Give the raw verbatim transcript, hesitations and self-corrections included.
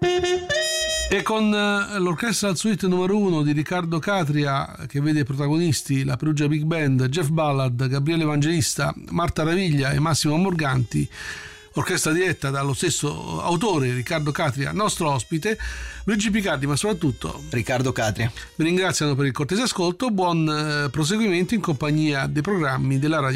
E con l'orchestra suite numero uno di Riccardo Catria, che vede protagonisti la Perugia Big Band, Jeff Ballard, Gabriele Evangelista, Marta Raviglia e Massimo Morganti, orchestra diretta dallo stesso autore, Riccardo Catria, nostro ospite, Luigi Picardi, ma soprattutto Riccardo Catria, vi ringraziano per il cortese ascolto. Buon proseguimento in compagnia dei programmi della Radio